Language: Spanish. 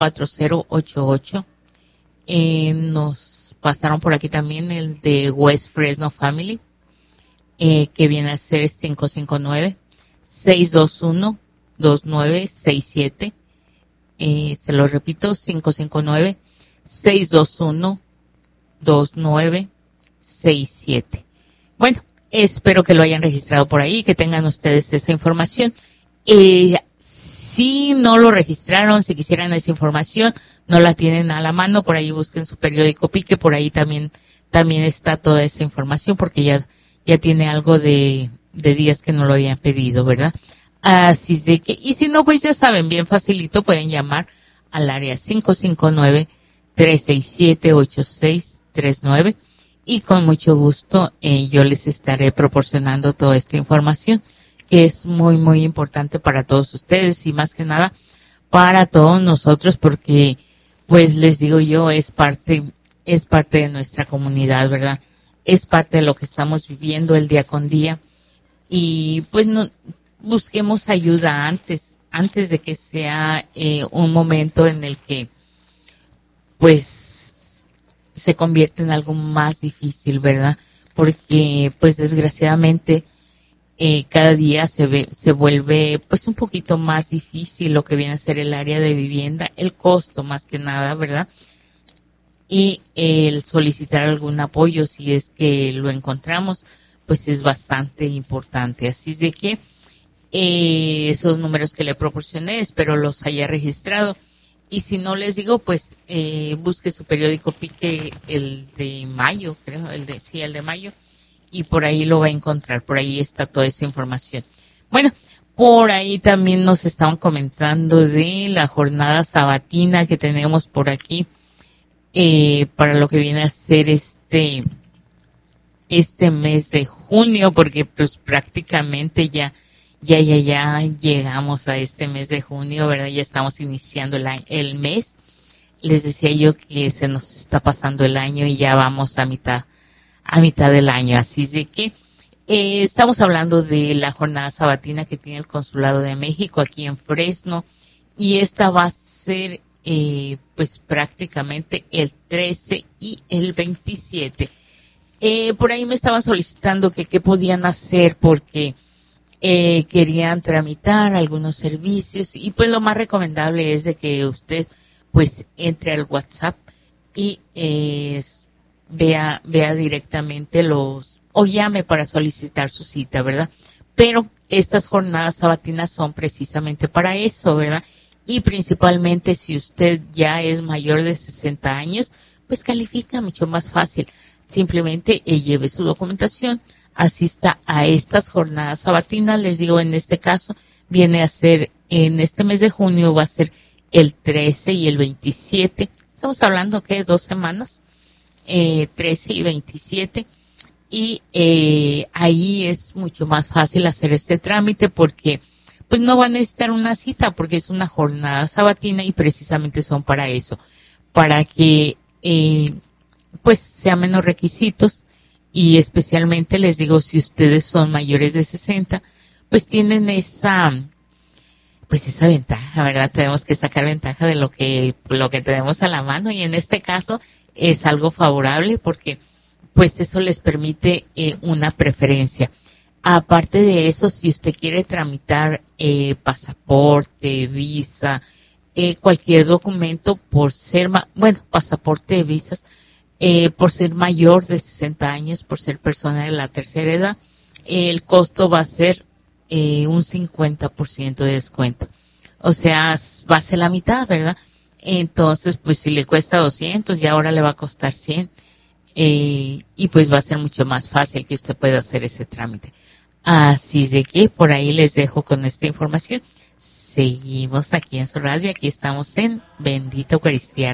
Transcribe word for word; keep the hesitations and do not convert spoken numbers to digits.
cuatro cero ocho ocho. Eh, nos pasaron por aquí también el de West Fresno Family, eh, que viene a ser cinco cinco nueve, seis dos uno, dos nueve seis siete. Eh, se lo repito, cinco cinco nueve, seis dos uno, dos nueve seis siete. Bueno, espero que lo hayan registrado por ahí, que tengan ustedes esa información. Eh, si no lo registraron, si quisieran esa información, no la tienen a la mano, por ahí busquen su periódico Pique, por ahí también también está toda esa información, porque ya ya tiene algo de, de días que no lo habían pedido, ¿verdad? Así de que, y si no, pues ya saben, bien facilito, pueden llamar al área cinco cinco nueve, tres seis siete, ocho seis tres nueve y con mucho gusto eh, yo les estaré proporcionando toda esta información, que es muy, muy importante para todos ustedes y más que nada para todos nosotros, porque pues les digo yo, es parte, es parte de nuestra comunidad, ¿verdad? Es parte de lo que estamos viviendo el día con día y pues no, busquemos ayuda antes, antes de que sea eh, un momento en el que pues se convierte en algo más difícil, ¿verdad? Porque pues desgraciadamente eh, cada día se ve, se vuelve pues un poquito más difícil lo que viene a ser el área de vivienda, el costo más que nada, ¿verdad? Y el solicitar algún apoyo si es que lo encontramos, pues es bastante importante. Así es de que eh, esos números que le proporcioné, espero los haya registrado. Y si no les digo, pues eh, busque su periódico Pique, el de mayo, creo, el de sí, el de mayo, y por ahí lo va a encontrar, por ahí está toda esa información. Bueno, por ahí también nos estaban comentando de la jornada sabatina que tenemos por aquí, eh, para lo que viene a ser este, este mes de junio, porque pues prácticamente ya Ya, ya, ya llegamos a este mes de junio, ¿verdad? Ya estamos iniciando el, año, el mes. Les decía yo que se nos está pasando el año y ya vamos a mitad, a mitad del año. Así de que eh, estamos hablando de la jornada sabatina que tiene el Consulado de México aquí en Fresno. Y esta va a ser, eh, pues prácticamente el trece y el veintisiete. Eh, por ahí me estaban solicitando que qué podían hacer porque Eh, querían tramitar algunos servicios y pues lo más recomendable es de que usted pues entre al WhatsApp y eh, vea vea directamente los o llame para solicitar su cita, ¿verdad? Pero estas jornadas sabatinas son precisamente para eso, ¿verdad? Y principalmente si usted ya es mayor de sesenta años, pues califica mucho más fácil. Simplemente eh, lleve su documentación, asista a estas jornadas sabatinas. Les digo, en este caso viene a ser, en este mes de junio va a ser el trece y el veintisiete. Estamos hablando que dos semanas, eh, trece y veintisiete. Y eh, ahí es mucho más fácil hacer este trámite porque pues no va a necesitar una cita porque es una jornada sabatina y precisamente son para eso, para que eh, pues sean menos requisitos. Y especialmente les digo, si ustedes son mayores de sesenta, pues tienen esa, pues esa ventaja, ¿verdad? Tenemos que sacar ventaja de lo que, lo que tenemos a la mano y en este caso es algo favorable porque pues eso les permite eh, una preferencia. Aparte de eso, si usted quiere tramitar eh, pasaporte, visa, eh, cualquier documento por ser, ma- bueno, pasaporte, visas, Eh, por ser mayor de sesenta años, por ser persona de la tercera edad, eh, el costo va a ser eh, un cincuenta por ciento de descuento. O sea, va a ser la mitad, ¿verdad? Entonces, pues si le cuesta doscientos y ahora le va a costar cien, eh, y pues va a ser mucho más fácil que usted pueda hacer ese trámite. Así de que por ahí les dejo con esta información. Seguimos aquí en su radio, aquí estamos en Bendita Eucaristía.